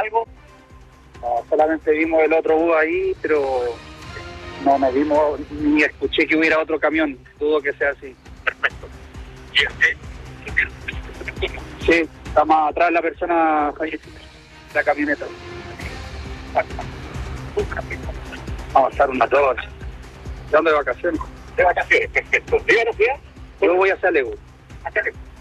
algo? No, solamente vimos el otro bus ahí, pero no vimos ni escuché que hubiera otro camión. Dudo que sea así. Perfecto. ¿Y usted? Sí, está más atrás la persona fallecida, la camioneta. Vamos a estar unas 2 horas. ¿De dónde de vacaciones? De vacaciones, perfecto. ¿De la ciudad? Yo voy hacia Lego. Acá.